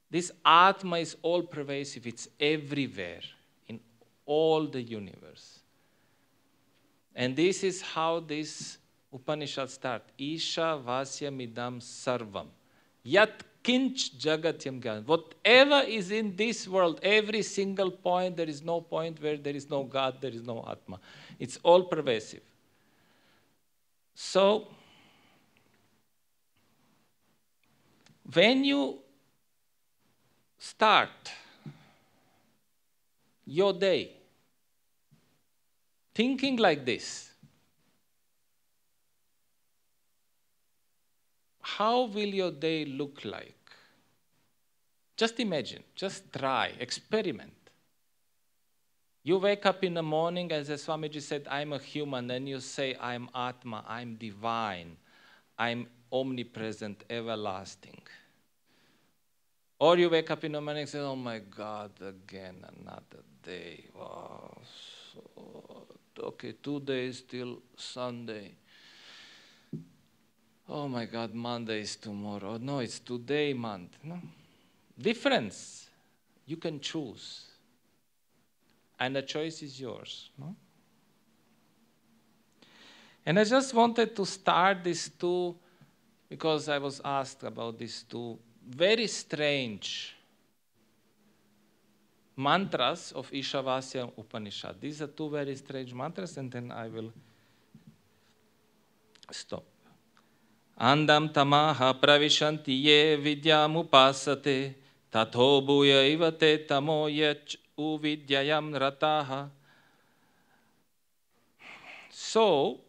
This Atma is all pervasive. It's everywhere in all the universe. And this is how this Upanishad starts. Isha Vasya Midam Sarvam. Yat Kinch Jagatyam Gyan. Whatever is in this world, every single point, there is no point where there is no God, there is no Atma. It's all pervasive. So, when you start your day thinking like this, how will your day look like? Just imagine, just try, experiment. You wake up in the morning, as Swamiji said, I'm a human, and you say, I'm Atma, I'm divine, I'm omnipresent, everlasting. Or you wake up in the morning and say, oh my God, again, another day. Wow. Okay, 2 days till Sunday. Oh my God, Monday is tomorrow. No, it's today, month. No. Difference. You can choose. And the choice is yours. No? And I just wanted to start these two, because I was asked about these two very strange mantras of Ishavasya Upanishad. These are two very strange mantras, and then I will stop. Andam tamaha pravishanti ye vidyamupasate tatho bhuya ivate tamo yach uvidyayam rataha. So,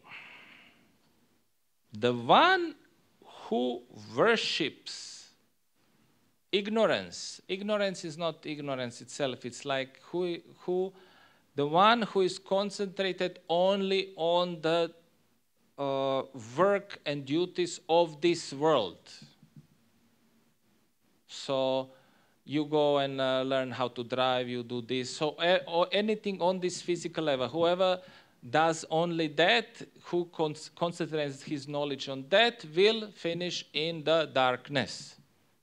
the one who worships ignorance is not ignorance itself, it's like the one who is concentrated only on the work and duties of this world. So you go and learn how to drive, you do this, so or anything on this physical level, whoever does only that, who concentrates his knowledge on that, will finish in the darkness.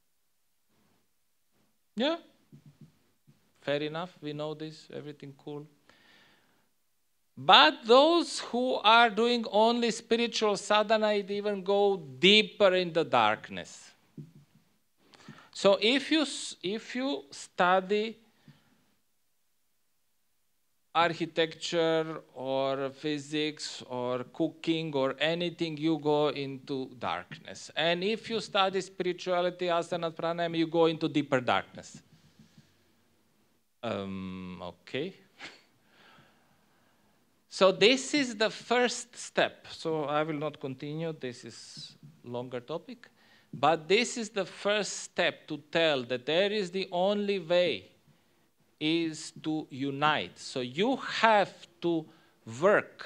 Yeah? Fair enough, we know this, everything cool. But those who are doing only spiritual sadhana, it even go deeper in the darkness. So if you study architecture or physics or cooking or anything, you go into darkness. And if you study spirituality, asana, pranayama, you go into deeper darkness. Okay. So this is the first step. So I will not continue. This is longer topic. But this is the first step to tell that there is the only way is to unite. So you have to work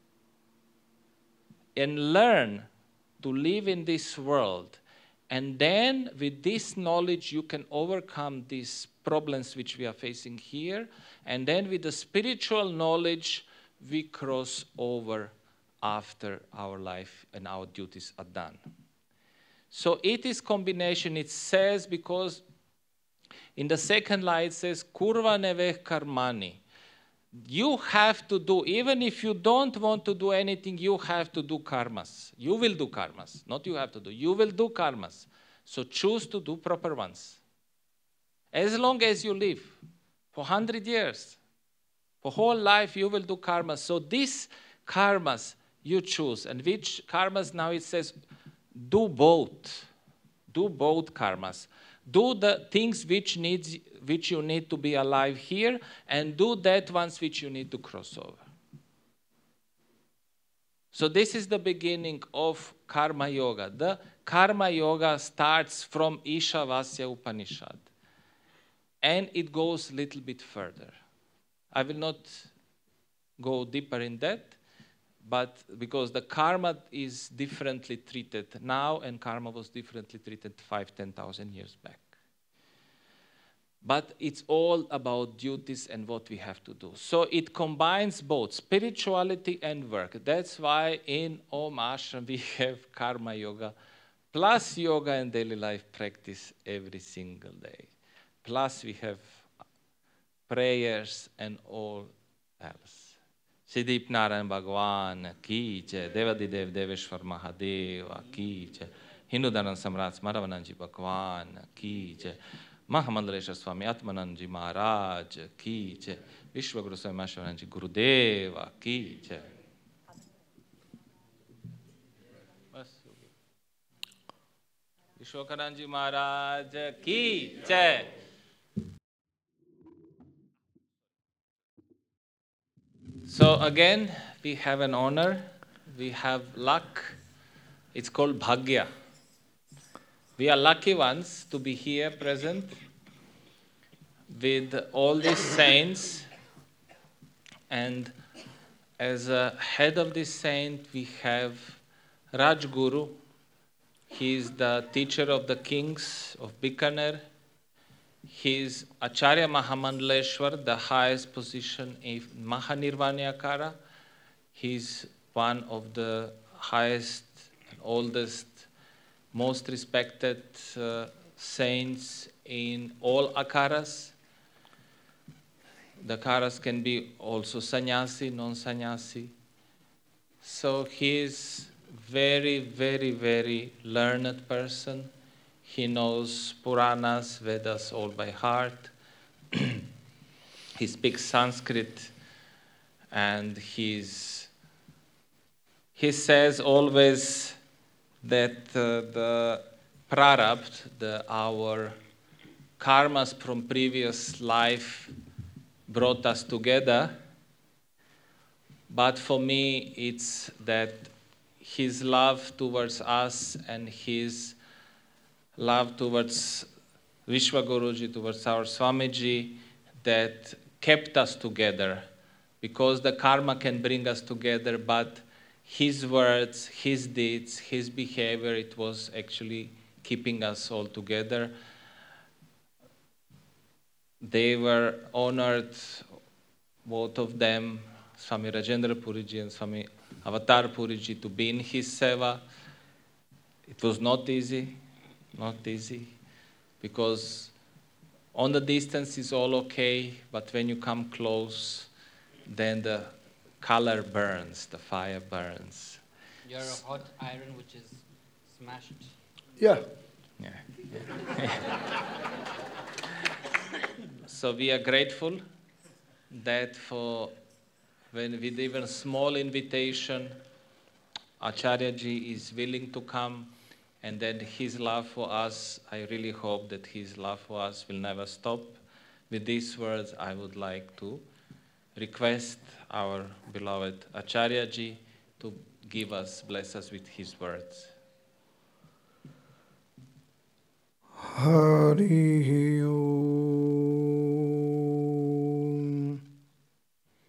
and learn to live in this world. And then with this knowledge, you can overcome these problems which we are facing here. And then with the spiritual knowledge, we cross over after our life and our duties are done. So it is combination. It says, because in the second line it says, Kurva neveh karmani. You have to do, even if you don't want to do anything, you have to do karmas. You will do karmas. Not you have to do. You will do karmas. So choose to do proper ones. As long as you live, for 100 years, for whole life, you will do karmas. So these karmas you choose. And which karmas? Now it says, do both. Do both karmas. Do the things which you need to be alive here, and do that ones which you need to cross over. So this is the beginning of Karma Yoga. The Karma Yoga starts from Ishavasya Upanishad. And it goes a little bit further. I will not go deeper in that, but because the karma is differently treated now, and karma was differently treated 5,000-10,000 years back. But it's all about duties and what we have to do. So it combines both spirituality and work. That's why in Om Ashram we have Karma Yoga plus yoga and daily life practice every single day. plus we have prayers and all else. Siddhip Narayan Bhagwan ki jai, Devadidev Deveshwar Mahadeva ki jai, Hindu Dharan Samrat Smaravananji Bhagwan ki jai, Mahamandaleshwar Swami Atmananji Maharaj ki jai, Vishwaguru Swami Maheshwaranji Gurudeva ki jai. Vishwakaranji Maharaj ki jai. So again, we have an honor, we have luck. It's called Bhagya. We are lucky ones to be here present with all these saints, and as a head of this saint, we have Rajguru. He is the teacher of the kings of Bikaner. He is Acharya Mahamandaleshwar, the highest position in Mahanirvanyakara. He is one of the highest and oldest, most respected saints in all akaras. The akaras can be also sannyasi, non-sannyasi. So he is very, very, very learned person. He knows Puranas, Vedas all by heart. He speaks Sanskrit, and he says always that the prarabdha, our karmas from previous life brought us together. But for me, it's that his love towards us and his love towards Vishwaguruji, towards our Swamiji, that kept us together. Because the karma can bring us together, but his words, his deeds, his behavior, it was actually keeping us all together. They were honored, both of them, Swami Rajendra Puriji and Swami Avatar Puriji, to be in his seva. It was not easy, because on the distance is all okay, but when you come close, then the color burns, the fire burns. You're a hot iron which is smashed. Yeah. So we are grateful that when with even small invitation, Acharyaji is willing to come, and then his love for us, I really hope that his love for us will never stop. With these words, I would like to request our beloved Acharyaji to bless us with his words. Hari